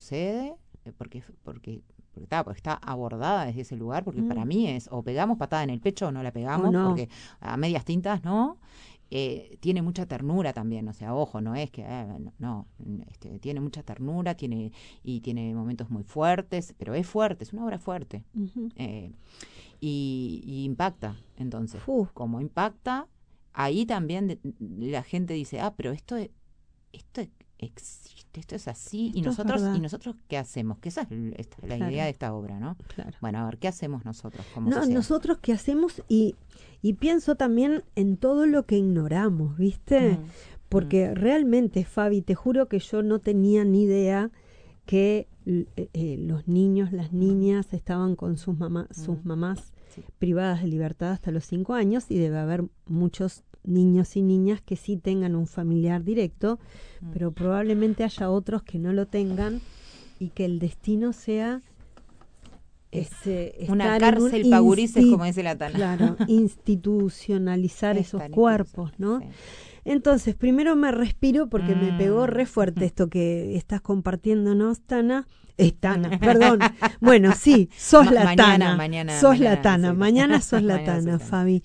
sucede, porque está abordada desde ese lugar, porque para mí es o pegamos patada en el pecho o no la pegamos, no. porque a medias tintas no. Tiene mucha ternura también, o sea, ojo, no es que tiene mucha ternura, tiene momentos muy fuertes, pero es fuerte, es una obra fuerte. Y impacta, entonces, como impacta, ahí también la gente dice, pero esto existe, esto es así, y nosotros ¿qué hacemos? Que esa es la idea de esta obra, ¿no? Claro. Bueno, a ver, ¿qué hacemos nosotros como sociedad? Nosotros qué hacemos y pienso también en todo lo que ignoramos, ¿viste? Porque realmente, Fabi, te juro que yo no tenía ni idea que los niños, las niñas estaban con sus mamás sí, privadas de libertad hasta los 5 años, y debe haber muchos niños y niñas que sí tengan un familiar directo, pero probablemente haya otros que no lo tengan y que el destino sea una cárcel pa' gurises, como dice la Tana. Claro, institucionalizar esos cuerpos, ¿no? Sí. Entonces, primero me respiro porque me pegó re fuerte esto que estás compartiendo, ¿no, Tana? Perdón. Bueno, sí, sos la Tana. Sos la Tana. Mañana sos la Tana, Fabi.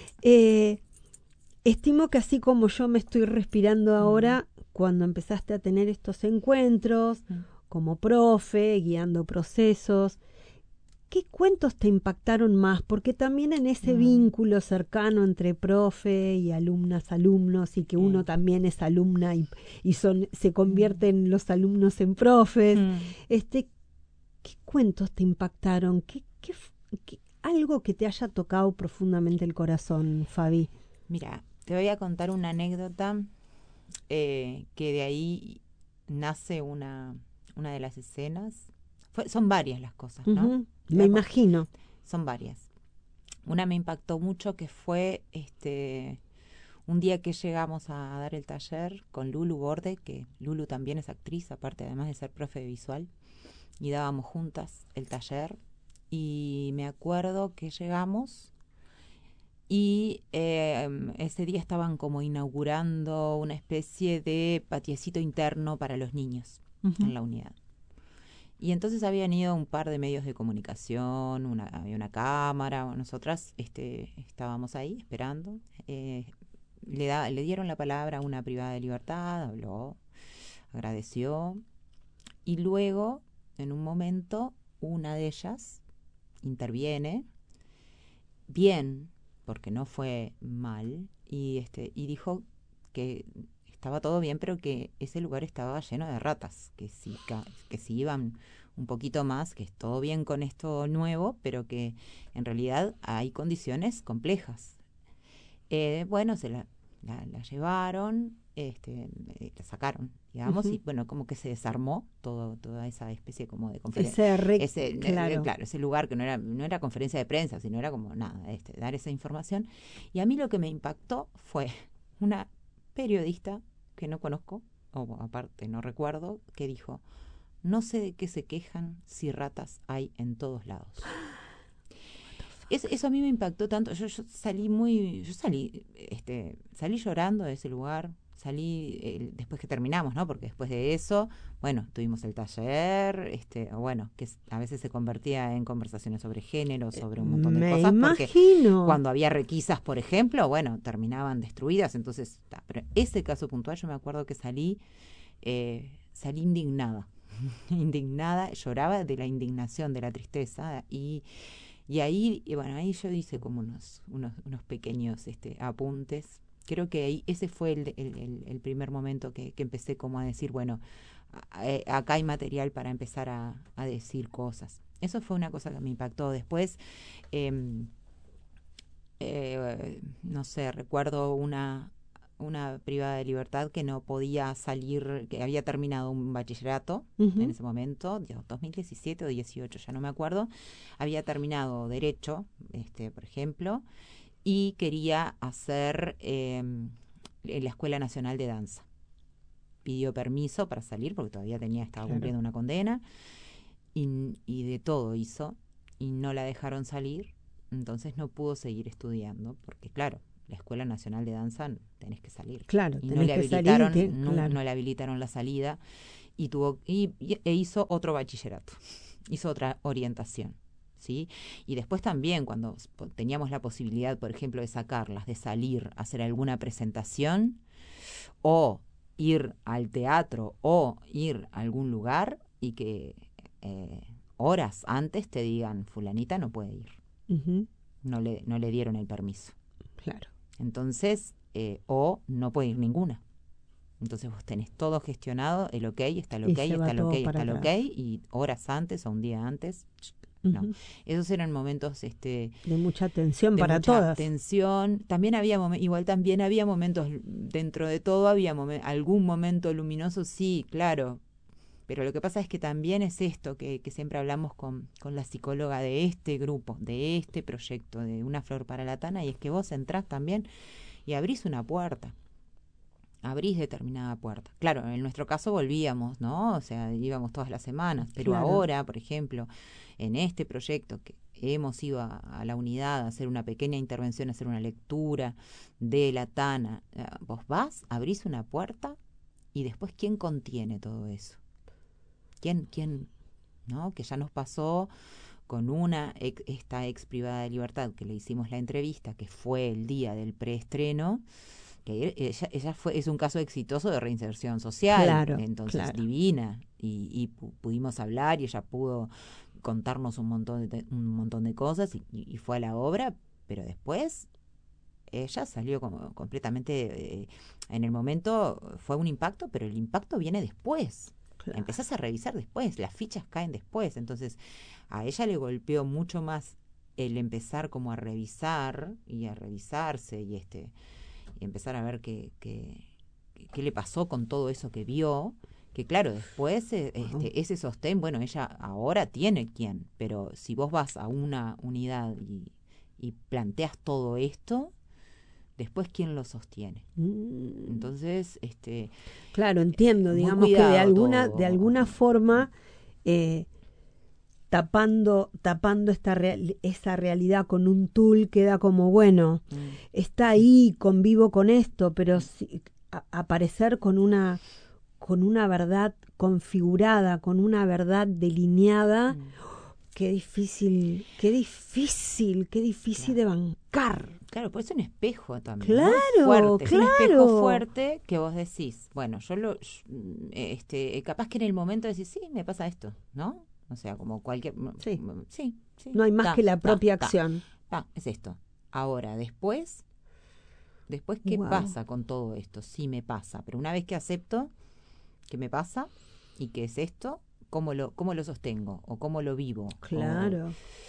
Estimo que así como yo me estoy respirando ahora, cuando empezaste a tener estos encuentros, como profe, guiando procesos, ¿qué cuentos te impactaron más? Porque también en ese vínculo cercano entre profe y alumnos, y que uno también es alumna y se convierten los alumnos en profes, ¿qué cuentos te impactaron? ¿Qué algo que te haya tocado profundamente el corazón, Fabi? Mira, te voy a contar una anécdota que de ahí nace una de las escenas. Son varias las cosas, ¿no? Me imagino. Son varias. Una me impactó mucho, que fue un día que llegamos a dar el taller con Lulu Borde, que Lulu también es actriz, aparte además de ser profe de visual, y dábamos juntas el taller. Y me acuerdo que llegamos y ese día estaban como inaugurando una especie de patiecito interno para los niños en la unidad. Y entonces habían ido un par de medios de comunicación, había una cámara, nosotras estábamos ahí esperando. Le dieron la palabra a una privada de libertad, habló, agradeció, y luego, en un momento, una de ellas interviene, bien, porque no fue mal, y dijo que estaba todo bien, pero que ese lugar estaba lleno de ratas, que si iban un poquito más, que es todo bien con esto nuevo, pero que en realidad hay condiciones complejas. Bueno, se la llevaron, la sacaron, digamos, y bueno, como que se desarmó toda esa especie como de conferencia. Claro, ese lugar que no era conferencia de prensa, sino era como nada, dar esa información. Y a mí lo que me impactó fue una periodista que no conozco, o aparte no recuerdo, que dijo: no sé de qué se quejan si ratas hay en todos lados. Eso a mí me impactó tanto. Yo salí llorando de ese lugar. Salí después que terminamos, ¿no? Porque después de eso, bueno, tuvimos el taller, bueno, que a veces se convertía en conversaciones sobre género, sobre un montón de cosas. Imagino. Porque cuando había requisas, por ejemplo, bueno, terminaban destruidas. Entonces, pero ese caso puntual, yo me acuerdo que salí indignada. Indignada, lloraba de la indignación, de la tristeza, y ahí, bueno, ahí yo hice como unos pequeños apuntes. Creo que ahí ese fue el primer momento que empecé como a decir, bueno, acá hay material para empezar a decir cosas. Eso fue una cosa que me impactó. Después, no sé, recuerdo una privada de libertad que no podía salir, que había terminado un bachillerato en ese momento, 2017 o 18, ya no me acuerdo, había terminado Derecho, por ejemplo, y quería hacer la Escuela Nacional de Danza. Pidió permiso para salir porque todavía estaba cumpliendo una condena, y de todo hizo, y no la dejaron salir, entonces no pudo seguir estudiando, porque claro, la Escuela Nacional de Danza tenés que salir. Claro, y no le habilitaron, no le habilitaron la salida. e hizo otro bachillerato, hizo otra orientación, ¿sí? Y después también, cuando teníamos la posibilidad, por ejemplo, de sacarlas, de salir a hacer alguna presentación, o ir al teatro, o ir a algún lugar, y que horas antes te digan, fulanita no puede ir. Uh-huh. No le dieron el permiso. Claro. Entonces, o no puede ir ninguna. Entonces vos tenés todo gestionado, el ok, está el ok, está el ok, está el ok, y horas antes o un día antes, no. Uh-huh. Esos eran momentos de mucha tensión para todas. Tensión. También había también había momentos, dentro de todo había algún momento luminoso, sí, claro. Pero lo que pasa es que también es esto que siempre hablamos con la psicóloga de este grupo, de este proyecto, de Una Flor para la Tana, y es que vos entrás también y abrís una puerta. Abrís determinada puerta. Claro, en nuestro caso volvíamos, ¿no? O sea, íbamos todas las semanas, pero claro. Ahora, por ejemplo, en este proyecto que hemos ido a la unidad a hacer una pequeña intervención, a hacer una lectura de la Tana, vos vas, abrís una puerta y después, ¿quién contiene todo eso? ¿Quién, no? Que ya nos pasó con esta ex privada de libertad que le hicimos la entrevista, que fue el día del preestreno, que ella es un caso exitoso de reinserción social, claro, entonces claro. Divina, y pudimos hablar y ella pudo contarnos un montón de cosas y fue a la obra, pero después ella salió como completamente, en el momento fue un impacto, pero el impacto viene después. Claro. Empezás a revisar después, las fichas caen después, entonces a ella le golpeó mucho más el empezar como a revisar y a revisarse y empezar a ver qué le pasó con todo eso que vio, que claro, después ese sostén, bueno, ella ahora tiene quién, pero si vos vas a una unidad y planteas todo esto, después quién lo sostiene. Entonces, claro, entiendo, digamos que de alguna forma tapando esa realidad con un tul queda como, bueno, está ahí, convivo con esto, pero aparecer con una verdad configurada, con una verdad delineada, qué difícil claro. De bancar. Claro, pues es un espejo también. Claro, fuerte. Claro. Es un espejo fuerte que vos decís, bueno, capaz que en el momento decís, sí, me pasa esto, ¿no? O sea, como cualquier... Sí. No hay más que la propia acción. Es esto. Ahora, después ¿qué pasa con todo esto? Sí me pasa, pero una vez que acepto que me pasa y que es esto, ¿cómo lo sostengo? ¿O cómo lo vivo? Claro.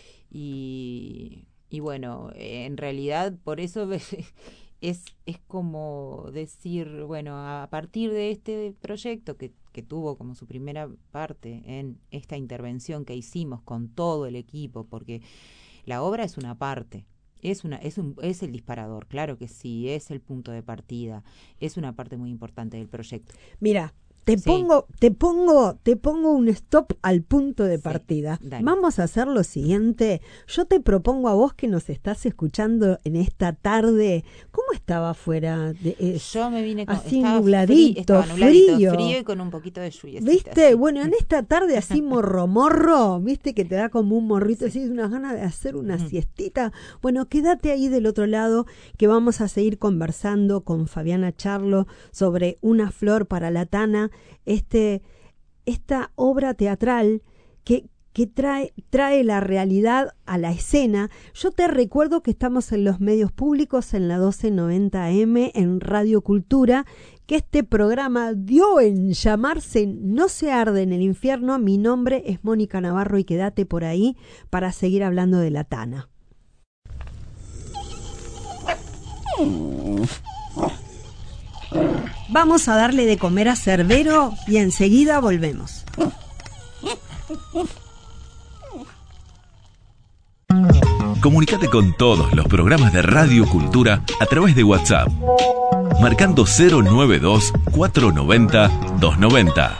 Y bueno, en realidad por eso es como decir, bueno, a partir de este proyecto que tuvo como su primera parte en esta intervención que hicimos con todo el equipo, porque la obra es una parte, es el disparador, claro que sí, es el punto de partida, es una parte muy importante del proyecto. Mira, te pongo un stop al punto de partida. Dale. Vamos a hacer lo siguiente. Yo te propongo a vos que nos estás escuchando en esta tarde. ¿Cómo estaba afuera? Yo me vine así nubladito, frío y con un poquito de lluvia. ¿Viste? Así. Bueno, en esta tarde así morro, ¿viste? Que te da como un morrito, así unas ganas de hacer una siestita. Bueno, quédate ahí del otro lado que vamos a seguir conversando con Fabiana Charlo sobre Una Flor para la Tana. Esta obra teatral que trae la realidad a la escena. Yo te recuerdo que estamos en los medios públicos, en la 1290 AM, en Radio Cultura, que este programa dio en llamarse No se arde en el infierno. Mi nombre es Mónica Navarro y quédate por ahí para seguir hablando de la Tana. Vamos a darle de comer a Cerbero y enseguida volvemos. Comunícate con todos los programas de Radio Cultura a través de WhatsApp, marcando 092-490-290.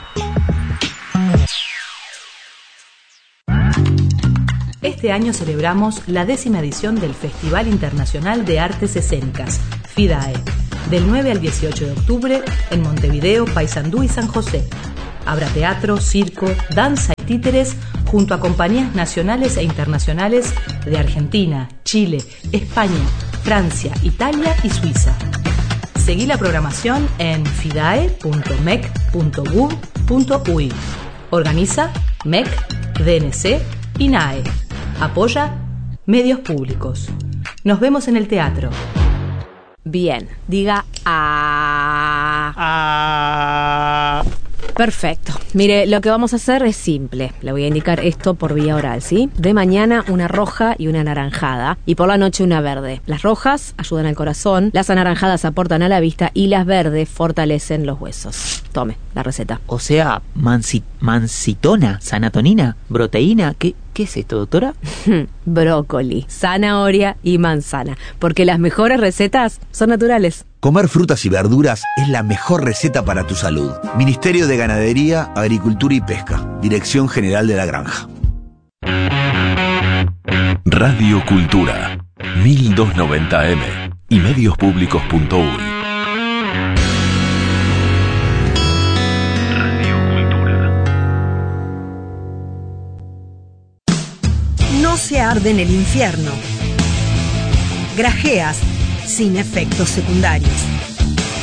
Este año celebramos la 10ª edición del Festival Internacional de Artes Escénicas, FIDAE, del 9 al 18 de octubre en Montevideo, Paysandú y San José. Habrá teatro, circo, danza y títeres junto a compañías nacionales e internacionales de Argentina, Chile, España, Francia, Italia y Suiza. Seguí la programación en fidae.mec.gov.uy. Organiza MEC, DNC y NAE. Apoya Medios Públicos. Nos vemos en el teatro. Bien, diga a. Perfecto. Mire, lo que vamos a hacer es simple. Le voy a indicar esto por vía oral, ¿sí? De mañana una roja y una anaranjada. Y por la noche una verde. Las rojas ayudan al corazón, las anaranjadas aportan a la vista y las verdes fortalecen los huesos. Tome la receta. O sea, mancitona, sanatonina, proteína, ¿qué es esto, doctora? Brócoli, zanahoria y manzana. Porque las mejores recetas son naturales. Comer frutas y verduras es la mejor receta para tu salud. Ministerio de Ganadería, Agricultura y Pesca. Dirección General de la Granja. Radio Cultura 1290M y mediospublicos.uy. No se arde en el infierno. Grajeas sin efectos secundarios.